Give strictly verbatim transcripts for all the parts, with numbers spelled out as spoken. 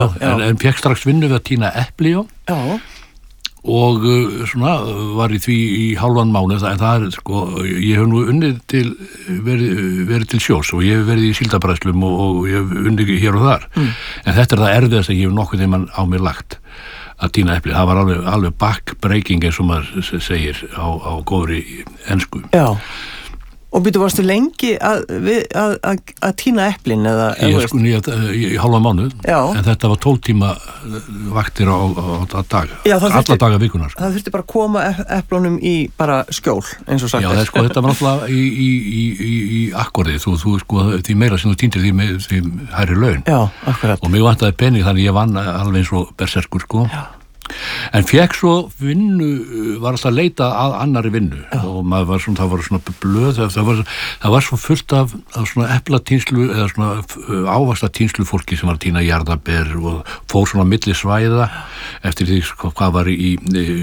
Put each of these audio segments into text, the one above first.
já. En, en fekk strax vinnu við að tína epli, já. Já. Og uh, svona var í því í hálfan mánuð, en það er sko, ég hef nú unnið til, verið, verið til sjós og ég hef verið í síldabræðslum og, og ég hef unnið hér og þar. Mm. En þetta er það erfiðast að ég hef nokkuð þeim á mér lagt að tína epli. Það var alveg, alveg backbreaking eins og maður segir á, á góðri ensku. Já. Og byrju, varstu lengi að, að, að, að tína eplin eða? Ég sko nýja í hálfa mánuð, já. En þetta var tólf tíma vaktir á, á, á dag, já, alla þurfti, daga vikunar. Sko. Það þurfti bara að koma eplunum í bara skjól, eins og sagt. Já, það sko, þetta var náttúrulega í, í, í, í, í akkordið, þú, þú sko, því meira sem þú týndir því, með, því hærri laun. Já, akkurat. Og mig vantaði pening, þannig ég vann alveg eins og berserkur, sko. Já. En fekk svo vinnu, var alltaf að leita að annari vinnu. Já. Og maður var svona, það var svona blöð, það var, það var svo fullt af, af svona eplatínslu eða svona ávaxtatýnslu fólki sem var að tína jarðaber og fór svona milli svæða eftir því hvað var í,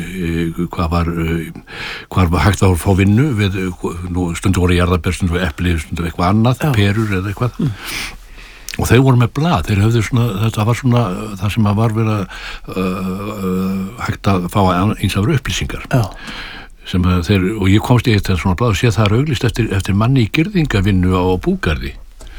hvað var, hvað var hægt að fá vinnu við, nú stundu voru jarðaber, stundu epli, stundu eitthvað annað, já. Perur eða eitthvað. Mm. Og þeir voru með blað, þeir höfðu svona, þetta var svona það sem að var verið að uh, uh, hægt að fá eins af upplýsingar. Já. Sem að þeir, og ég komst í eitt svona blað og sé það er auglýst eftir, eftir manni í girðingavinnu á Búgarði.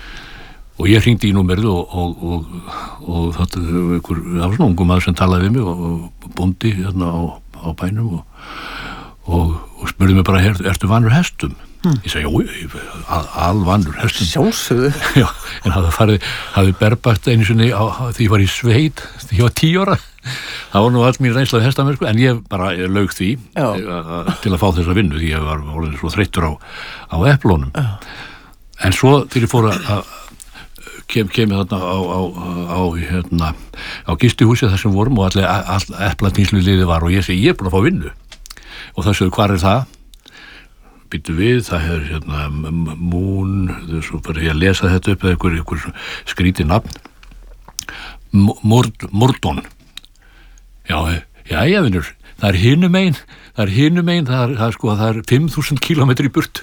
Og ég hringdi í númerið og, og, og, og þetta var svona ungum maður sem talaði við mig og, og bóndi hérna á, á bænum og, og, og spurði mig bara, er, ertu vanur hestum? Hmm. Ég segi, jú, alvannur hestum. Sjálfsögðu. Já, en það farið, hafði berbært einu sinni á, því ég var í sveit, því ég var tíu ára. Það var nú allt mín reynslaði hestamerku, en ég bara ég lauk því a, a, til að fá þessa vinnu, því ég var orðin svo þreyttur á, á eplónum. Já. En svo til ég fór að kem, kemur þarna á, á, á, hérna, á gistihúsið þar sem vorum og allir all, eplatínslu liði var og ég segi, ég er búin að fá vinnu. Og það segir, hvar er það? Býttu við, það hefur hérna Mún, svo bara ég að lesa þetta upp eða einhver, einhver skrítið nafn Mordón. Já, já, já, vinnur, það er hinum einn, það er hinum einn, það er, það er sko, það er fimm þúsund kílómetri í burt.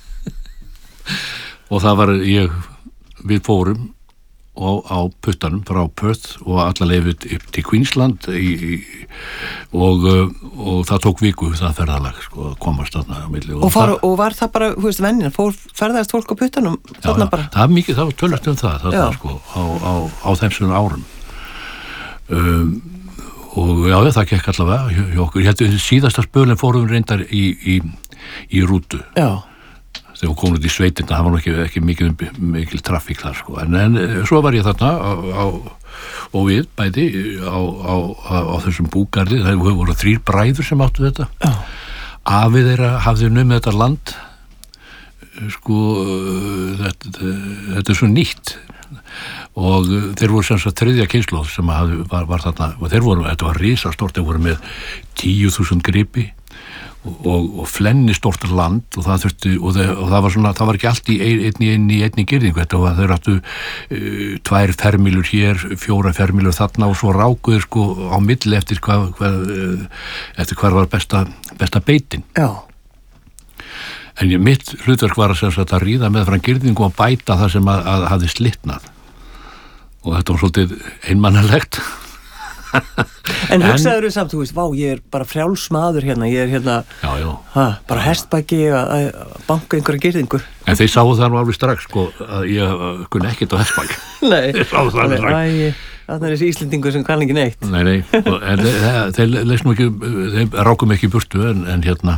Og það var ég, við fórum og á puttanum frá Perth og alla leið upp til Queensland í, í, og, og það tók viku það ferðalag sko, að komast þarna á milli. Og, og, far, og var það bara, hú veist, vennin, fór ferðast fólk á puttanum þarna bara? Já, það var mikið, það var tölvöld um það, þarna, sko, á, á, á þeim svona árum. Um, og já, það gekk allavega hjá, hjá okkur. Ég held að síðasta spölinn fórum reyndar í, í, í rútu. Já. Þegar við komum út í sveitina, það var nú ekki, ekki mikil, mikil trafík þar, sko. En, en svo var ég þarna á, á, og við bæði á, á, á, á þessum Búgarði, það voru þrír bræður sem áttu þetta. Já. Afið þeirra hafði numið þetta land, sko, þetta, þetta er svo nýtt. Og þeir voru sem sagt þriðja kynslóð sem hafði, var, var þarna, og þeir voru, þetta var risastórt, þeir voru með tíu þúsund gripi. Og, og flenni stórt land og það þurfti og, þeir, og það var svona, það var ekki allt í einni einni einni girðingu, þetta var þeir áttu uh, tvær fermílur hér, fjóra fermílur þarna og svo rákuður sko á milli eftir hvað, hvað uh, eftir hvað var besta, besta beitin. Já. En ég, mitt hlutverk var að, að ríða með frá girðingu og bæta það sem að, að hafði slitnað og þetta var svolítið einmannalegt. En hugsaður þú samt, þú veist, vá, ég er bara frjáls maður hérna, ég er hérna já, já. Ha, bara hestbæki að banka einhverja girðingu. En þeir sáu það nú alveg strax, sko, að ég kunni ekkert á hestbæki. Nei, þeir sáu það alveg strax. Æ, það er þessi Íslendingur sem kann ekki neitt. Nei, nei, en þeir leysnum ekki, þeir rákum ekki í burtu, en, en hérna,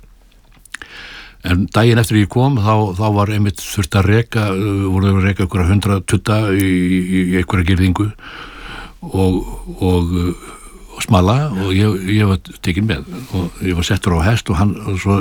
en daginn eftir ég kom, þá, þá var einmitt þurft að reka, voru að reka einhverja hundra tutta í, í, í einhverja girðingu, og, og, og smala og ég, ég var tekinn með og ég var settur á hest og hann og svo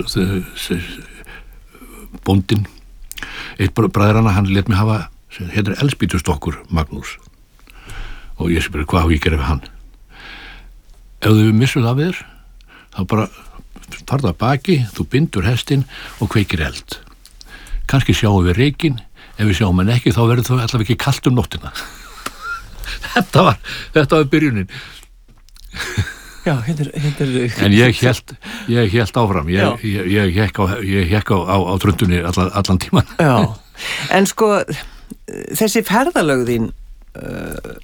bóndinn eitt bræðranna, hann lét mig hafa hérna eldspýtustokkur Magnús og ég sé bara hvað á ég gera við hann ef þau missuð af þér þá bara farðu að baki, þú bindur hestinn og kveikir eld kannski sjáum við reykinn ef við sjáum hann ekki þá verður þau allavega ekki kalt um nóttina Þetta var, þetta var byrjunin. Já, hérna, hérna. En ég hélt, ég hélt áfram, ég, ég, ég hékk á, ég hékk á, á, á tröndunni allan, allan tíman. Já, en sko, þessi ferðalögðin, uh,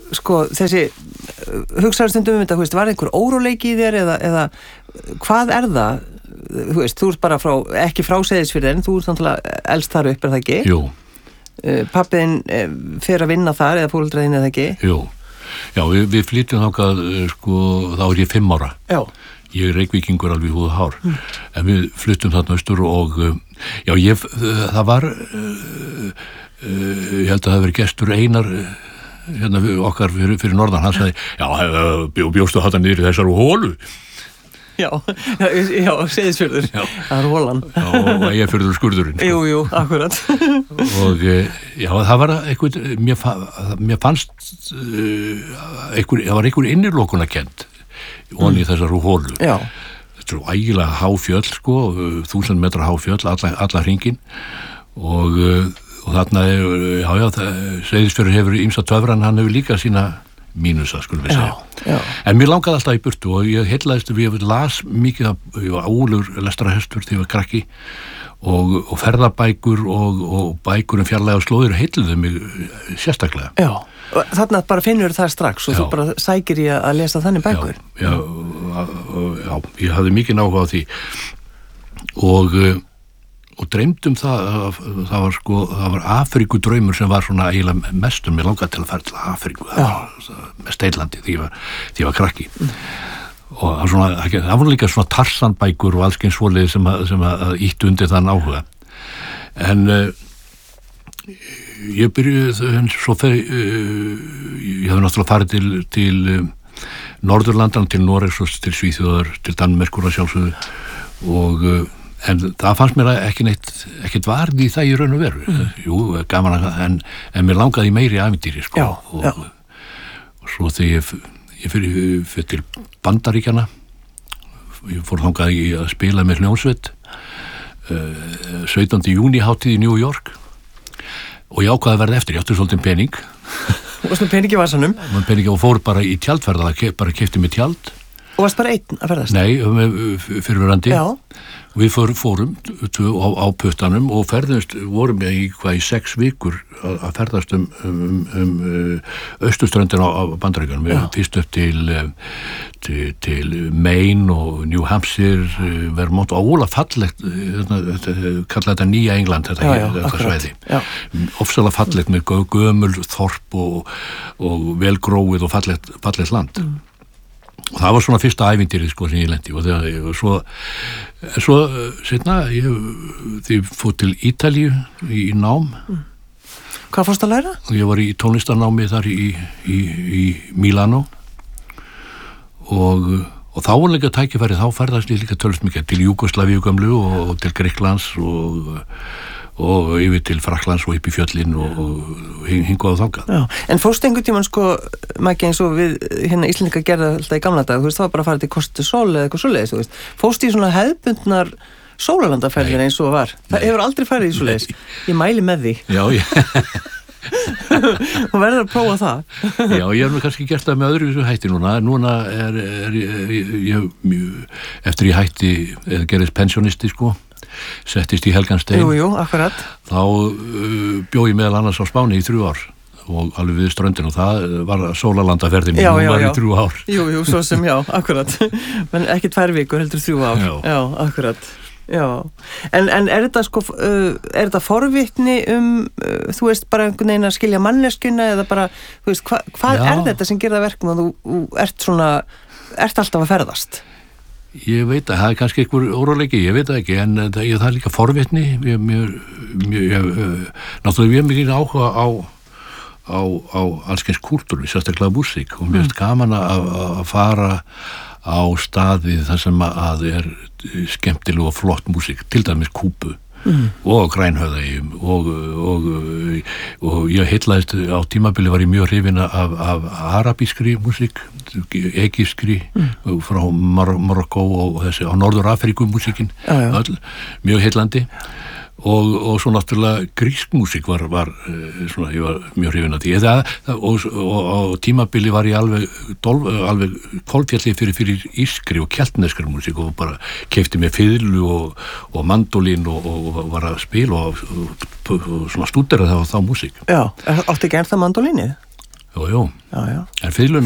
sko, þessi hugsaður stundum um þetta, þú veist, var einhver óróleiki í þér eða, eða hvað er það? Þú veist, þú ert bara frá, ekki frá Seyðisfirði en þú ert náttúrulega elst þar upp, er það ekki? Jú. Pappiðinn fer að vinna þar eða fóreldrar þín eða ekki? Jú. Já, við, við flytjum þangað, sko, þá er ég fimm ára. Já. Ég er reykvíkingur alveg í húð og hár. Mm. En við flytjum þarna austur og, já, ég, það var, uh, uh, ég held að það hefði verið gestur Einar, hérna, okkar fyrir, fyrir norðan, hann sagði, já, bjó, bjóstu þetta niður í þessar hólu. Já, já, Seyðisfjörður, það er hólan. Já, og ég er fyrir skurðurinn. Sko. Jú, jú, akkurat. Og já, það var eitthvað, mér, mér fannst, uh, eitthvað, það var eitthvað innirlokunarkennd onni í þessar hólu. Já. Þetta er ægilega háfjöll, sko, þúsund metra háfjöll, alla, alla hringin og, og þarna, já, já, Seyðisfjörður hefur ýmsa töfran, hann hefur líka sína mínusa, skulum við segja. Já, já. En mér langaði alltaf í burtu og ég heillaðist, ég las mikið af, ég var álugur lestrarhestur þegar ég var krakki og, og ferðabækur og, og bækur um fjarlæga slóðir heilluðu mig sérstaklega. Já, og þarna bara finnur það strax og já. Þú bara sækir í að lesa þannig bækur. Já, já, já, ég hafði mikið náhuga á því og og dreymdum það, það var sko, það var Afríkudraumur sem var svona eiginlega mestum, mér langaði til að fara til Afríku, það var mest Eirlandi því ég var, því ég var krakki. Mm. Og það var svona, það voru líka svona Tarzanbækur og alls eins svoleiði sem að, sem að ýttu undir þann áhuga. En uh, ég byrjuði, svo fer, uh, ég hafði náttúrulega farið til, til um, Norðurlandan, til Noregs og til Svíþjóðar, til Danmerkur að sjálfsögðu og uh, en það fannst mér ekki neitt, ekkert varð í það í raun og veru. Mm. Jú, gaman að, en, en mér langaði meiri ævintýri, sko. Já, og, já. Og svo þegar ég, ég fyrir, fyrir til Bandaríkjana, ég fór þangað í að spila með hljómsveit, uh, sautjánda júní hátíð í New York, og ég ákvaði að verða eftir, ég átti svolítið pening. Og svona pening í vasanum? Pening og fór bara í tjaldferða, bara keypti mig tjald. Og varst bara einn að ferðast? Nei, fyrirverandi. Já. Við fór, fórum á, á puttanum og ferðumst, vorum við í hvað í sex vikur að, að ferðast um, um, um austurströndin á, á Bandaríkjunum. Við erum fyrst upp til, til, til Maine og New Hampshire, Vermont og óla fallegt, kalla þetta Nýja England, þetta, já, já, þetta svæði. Já. Ofsalega fallegt með gömul þorp og, og velgróið og fallegt, fallegt land. Mm. Og það var svona fyrsta ævintýrið sko sem ég lendi og þegar ég var svo svo setna ég því fór til Ítalíu í, í nám. Mm. Hvað fórst að læra? Ég var í tónlistarnámi þar í, í, í Milano og, og þá var líka tækifæri, þá ferðast ég líka tölvist mikið til Júgoslavíu gömlu og, og til Grikklands og og yfir til Frakklands og upp í fjöllin og, og hingu á þangað. Já, en fórstu einhvern tímann sko, Maggi, eins og við hérna Íslendingar gerða alltaf í gamla dag, þú veist, það var bara að fara til Costa del Sol eða eitthvað svoleiðis, þú veist. Fórstu í svona hefðbundnar sólarlandaferðir eins og var. Nei. Það hefur aldrei farið í svoleiðis. Ég mæli með því. Já, ég... og verður að prófa það. Já, ég hef nú kannski gert það með öðruvísu hætti núna. Núna er, er, er ég, ég, eftir ég hætti, eða gerðist pensionisti, sko, settist í Helganstein. Jú, jú, akkurat. Þá uh, bjó ég meðal annars á Spáni í þrjú ár og alveg við ströndin og það var sólarlandaferðin og hún var í þrjú ár. Jú, jú, svo sem já, akkurat. Men ekki tvær vikur, heldur þrjú ár. Já, já akkurat. Já, en, en er þetta sko, uh, er þetta forvitni um, uh, þú veist, bara einhvern veginn að skilja manneskuna eða bara, þú veist, hva, hvað já. Er þetta sem gerir það verkum að þú, þú ert svona, ert alltaf að ferðast? Ég veit að það er kannski einhver óróleiki, ég veit það ekki, en það, ég, það er líka forvitni, mér, mér, mér, ég, náttúrulega við erum mikið áhuga á, á, á allskeins kúltúr, við sérstaklega músík og mér finnst gaman að, að fara á staði þar sem að er skemmtileg og flott músík, til dæmis Kúbu mm. og Grænhöfðaeyjum og, og, og, og ég heillaðist á tímabili var ég mjög hrifin af, af arabískri músík, egypskri mm. frá Mar- Marokko og þessi á Norður-Afríku músíkin öll, mjög heillandi og, og svo náttúrulega grísk músík var, var svona, ég var mjög hrifin af því Eða, og, og á tímabili var ég alveg dolf, alveg kolfjalli fyrir, fyrir ískri og keltneskri músík og bara keypti mér fiðlu og, og mandolín og, og var að spila og, og, og svona stúdera það á þá músík. Já, áttu ekki ennþá mandolínið? Jú, jú. Já, já. En fiðlun